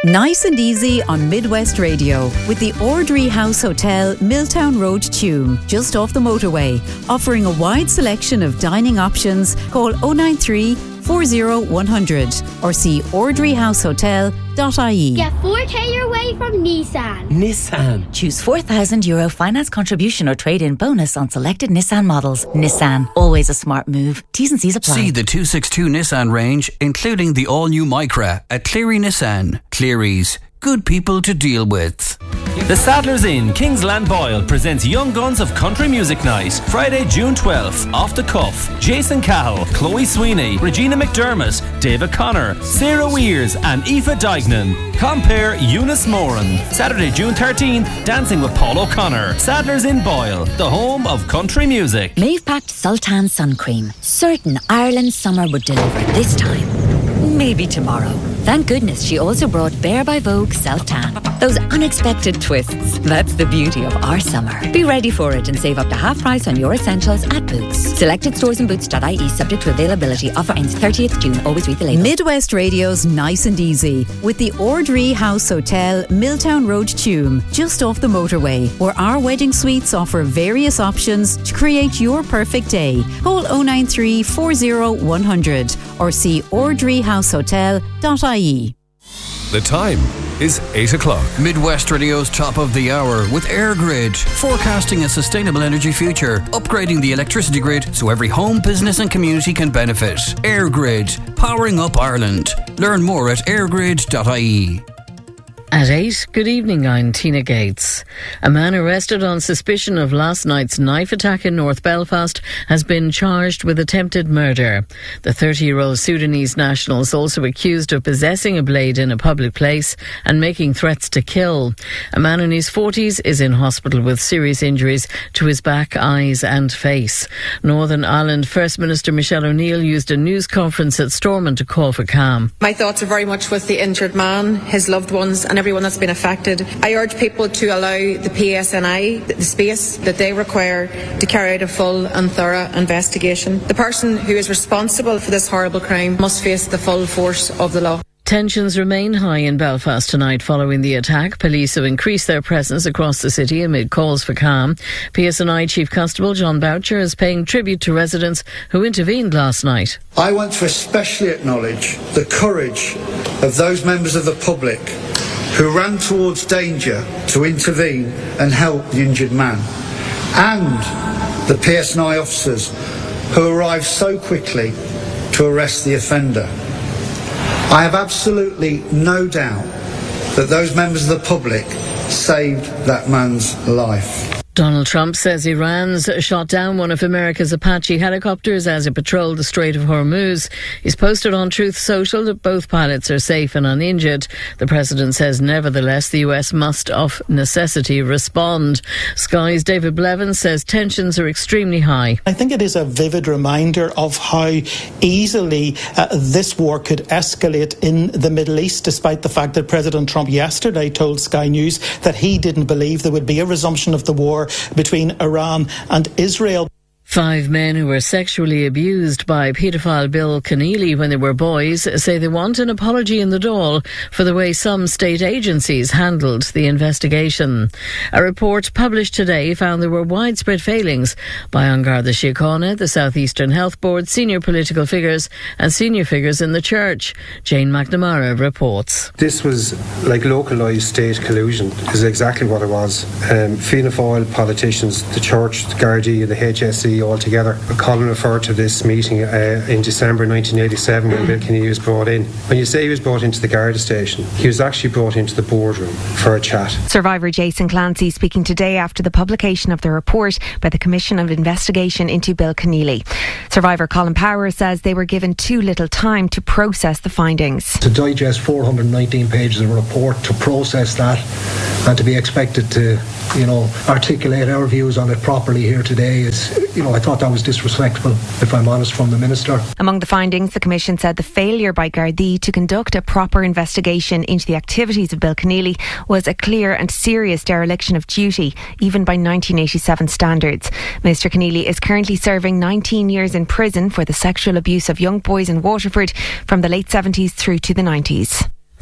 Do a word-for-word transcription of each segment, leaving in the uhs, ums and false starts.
Nice and easy on Midwest Radio with the Ordry House Hotel, Milltown Road, Tuam, just off the motorway, offering a wide selection of dining options. Call oh nine three, four oh one hundred or see ordry house hotel dot I E. Get four K your way from Nissan. Nissan. Choose four thousand euro finance contribution or trade-in bonus on selected Nissan models. Nissan, always a smart move. T's and C's apply. See the two sixty-two Nissan range, including the all-new Micra at Cleary Nissan. Cleary's, good people to deal with. The Sadler's Inn, Kingsland Boyle presents Young Guns of Country Music Night, Friday, June twelfth, off the cuff. Jason Cahill, Chloe Sweeney, Regina McDermott, David Connor, Sarah Weers and Aoife Dignan. Compare Eunice Moran. Saturday, June thirteenth, dancing with Paul O'Connor. Sadler's Inn Boyle, the home of country music. Maeve packed Sultan sun cream. Certain Ireland's summer would deliver this time. Maybe tomorrow. Thank goodness she also brought Bare by Vogue Self-Tan. Those unexpected twists. That's the beauty of our summer. Be ready for it and save up to half price on your essentials at Boots. Selected stores and boots dot I E subject to availability. Offer ends thirtieth June. Always read the label. Midwest Radio's Nice and Easy with the Ordry House Hotel, Milltown Road, Tuam, just off the motorway, where our wedding suites offer various options to create your perfect day. Call oh nine three, four oh one hundred or see ordry house hotel dot I E. The time is eight o'clock. Midwest Radio's top of the hour with EirGrid, forecasting a sustainable energy future, upgrading the electricity grid so every home, business and community can benefit. EirGrid, powering up Ireland. Learn more at air grid dot I E. At eight, good evening, I'm Tina Gates. A man arrested on suspicion of last night's knife attack in North Belfast has been charged with attempted murder. The thirty-year-old Sudanese national is also accused of possessing a blade in a public place and making threats to kill. A man in his forties is in hospital with serious injuries to his back, eyes and face. Northern Ireland First Minister Michelle O'Neill used a news conference at Stormont to call for calm. My thoughts are very much with the injured man, his loved ones and everyone that's been affected. I urge people to allow the P S N I the space that they require to carry out a full and thorough investigation. The person who is responsible for this horrible crime must face the full force of the law. Tensions remain high in Belfast tonight following the attack. Police have increased their presence across the city amid calls for calm. P S N I Chief Constable John Boucher is paying tribute to residents who intervened last night. I want to especially acknowledge the courage of those members of the public who ran towards danger to intervene and help the injured man, and the P S N I officers who arrived so quickly to arrest the offender. I have absolutely no doubt that those members of the public saved that man's life. Donald Trump says Iran's shot down one of America's Apache helicopters as it patrolled the Strait of Hormuz. He's posted on Truth Social that both pilots are safe and uninjured. The president says nevertheless the U S must of necessity respond. Sky's David Blevins says tensions are extremely high. I think it is a vivid reminder of how easily uh, this war could escalate in the Middle East, despite the fact that President Trump yesterday told Sky News that he didn't believe there would be a resumption of the war between Iran and Israel. Five men who were sexually abused by paedophile Bill Keneally when they were boys say they want an apology in the Dáil for the way some state agencies handled the investigation. A report published today found there were widespread failings by An Garda Síochána, the South Eastern Health Board, senior political figures and senior figures in the church. Jane McNamara reports. This was like localised state collusion, is exactly what it was. Um, Fianna Fáil politicians, the church, the Gardaí and the H S E all together. Colin referred to this meeting uh, in December nineteen eighty-seven when Bill Keneally was brought in. When you say he was brought into the Garda station, he was actually brought into the boardroom for a chat. Survivor Jason Clancy speaking today after the publication of the report by the Commission of Investigation into Bill Keneally. Survivor Colin Power says they were given too little time to process the findings. To digest four hundred nineteen pages of a report, to process that and to be expected to, you know, articulate our views on it properly here today is, you know, I thought that was disrespectful, if I'm honest, from the Minister. Among the findings, the Commission said the failure by Gardaí to conduct a proper investigation into the activities of Bill Keneally was a clear and serious dereliction of duty, even by nineteen eighty-seven standards. Mister Keneally is currently serving nineteen years in prison for the sexual abuse of young boys in Waterford from the late seventies through to the nineties.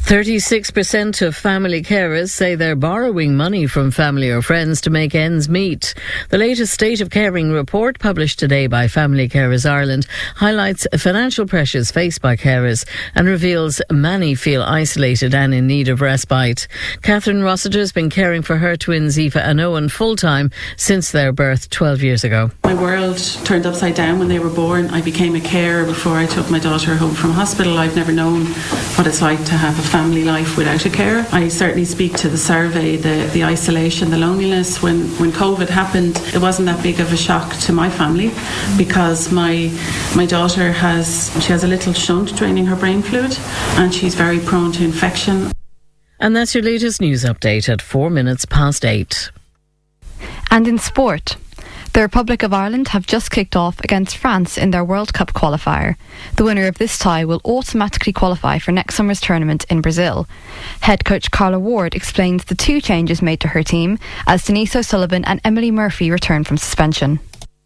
thirty-six percent of family carers say they're borrowing money from family or friends to make ends meet. The latest State of Caring report, published today by Family Carers Ireland, highlights financial pressures faced by carers and reveals many feel isolated and in need of respite. Catherine Rossiter has been caring for her twins Aoife and Owen full-time since their birth twelve years ago. My world turned upside down when they were born. I became a carer before I took my daughter home from hospital. I've never known what it's like to have a family life without a carer. I certainly speak to the survey, the, the isolation, the loneliness. When, when COVID happened, it wasn't that big of a shock to my family because my my daughter has she has a little shunt draining her brain fluid and she's very prone to infection. And that's your latest news update at four minutes past eight. And in sport, the Republic of Ireland have just kicked off against France in their World Cup qualifier. The winner of this tie will automatically qualify for next summer's tournament in Brazil. Head coach Carla Ward explains the two changes made to her team as Denise O'Sullivan and Emily Murphy return from suspension.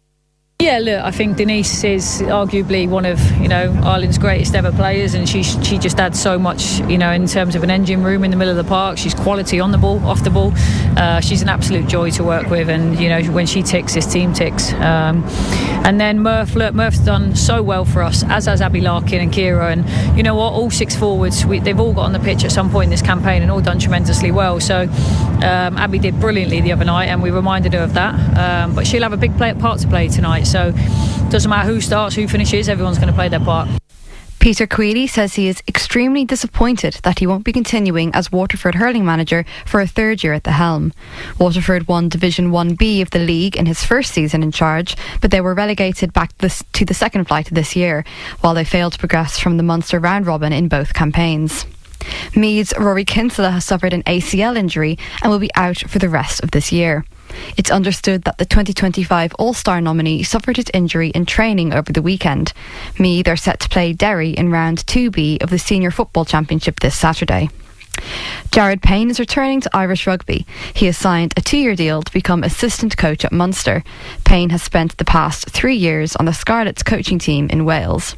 Yeah, look, I think Denise is arguably one of, you know, Ireland's greatest ever players, and she she just adds so much, you know, in terms of an engine room in the middle of the park. She's quality on the ball, off the ball. Uh, she's an absolute joy to work with, and, you know, when she ticks, this team ticks. Um, and then Murph, look, Murph's done so well for us, as has Abby Larkin and Kira, and you know what, all six forwards, we, they've all got on the pitch at some point in this campaign and all done tremendously well. So um, Abby did brilliantly the other night, and we reminded her of that. Um, but she'll have a big play, part to play tonight. So doesn't matter who starts, who finishes, everyone's going to play their part. Peter Queally says he is extremely disappointed that he won't be continuing as Waterford hurling manager for a third year at the helm. Waterford won Division one B of the league in his first season in charge, but they were relegated back this, to the second flight this year, while they failed to progress from the Munster round robin in both campaigns. Meath's Rory Kinsella has suffered an A C L injury and will be out for the rest of this year. It's understood that the twenty twenty-five All-Star nominee suffered his injury in training over the weekend. Meath are set to play Derry in round two B of the Senior Football Championship this Saturday. Jared Payne is returning to Irish rugby. He has signed a two-year deal to become assistant coach at Munster. Payne has spent the past three years on the Scarlets coaching team in Wales.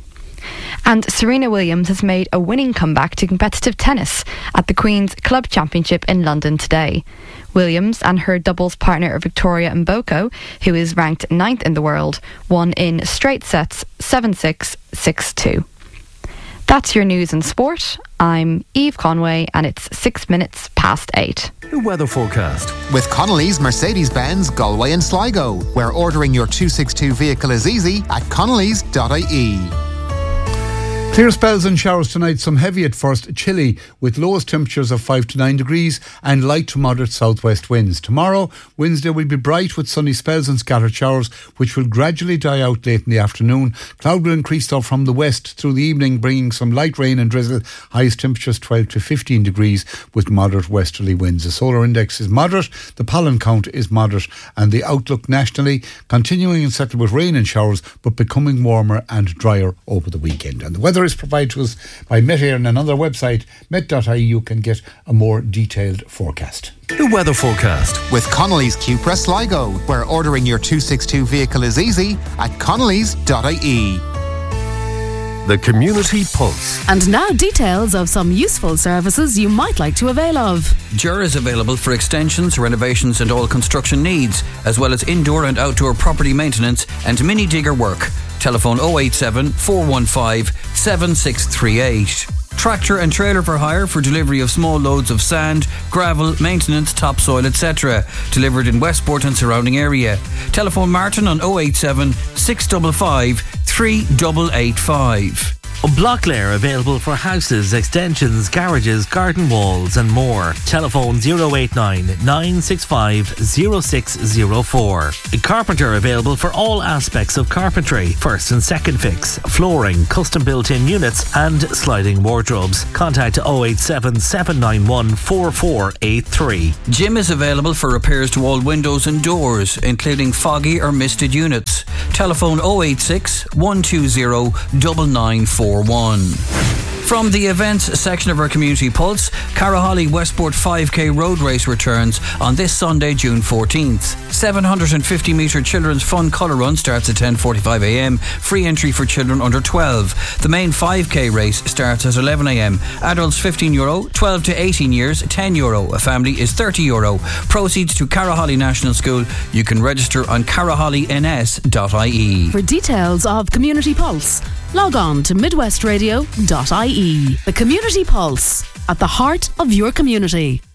And Serena Williams has made a winning comeback to competitive tennis at the Queen's Club Championship in London today. Williams and her doubles partner Victoria Mboko, who is ranked ninth in the world, won in straight sets seven six, six two. That's your news and sport. I'm Eve Conway and it's six minutes past eight. The weather forecast. With Connolly's Mercedes-Benz Galway and Sligo, where ordering your two sixty-two vehicle is easy at connellys dot I E. Clear spells and showers tonight, some heavy at first, chilly with lowest temperatures of five to nine degrees and light to moderate southwest winds. Tomorrow, Wednesday, will be bright with sunny spells and scattered showers, which will gradually die out late in the afternoon. Cloud will increase though from the west through the evening, bringing some light rain and drizzle. Highest temperatures twelve to fifteen degrees with moderate westerly winds. The solar index is moderate, the pollen count is moderate, and the outlook nationally continuing and settled with rain and showers, but becoming warmer and drier over the weekend. And the weather is provided to us by Met-Air, and another website, met dot I E, you can get a more detailed forecast. The weather forecast. With Connolly's Cupra Sligo, where ordering your two sixty-two vehicle is easy at connellys dot I E. The Community Pulse. And now details of some useful services you might like to avail of. Ger is available for extensions, renovations and all construction needs, as well as indoor and outdoor property maintenance and mini digger work. Telephone oh eight seven, four one five, seven six three eight. Tractor and trailer for hire for delivery of small loads of sand, gravel, maintenance, topsoil, et cetera. Delivered in Westport and surrounding area. Telephone Martin on oh eight seven, six five five, three eight eight five. Blocklair available for houses, extensions, garages, garden walls and more. Telephone oh eight nine, nine six five, oh six oh four. Carpenter available for all aspects of carpentry. First and second fix, flooring, custom built-in units and sliding wardrobes. Contact oh eight seven, seven nine one, four four eight three. Jim is available for repairs to all windows and doors, including foggy or misted units. Telephone oh eight six, one two zero, nine nine four one. From the events section of our Community Pulse, Carraholly Westport five K road race returns on this Sunday, June fourteenth. seven hundred fifty metre children's fun colour run starts at ten forty-five a m. Free entry for children under twelve. The main five K race starts at eleven a m. Adults fifteen euro, twelve to eighteen years ten euro. A family is thirty euro. Proceeds to Carraholly National School. You can register on carraholly n s dot i e. For details of Community Pulse, log on to midwestradio dot i e. The Community Pulse, at the heart of your community.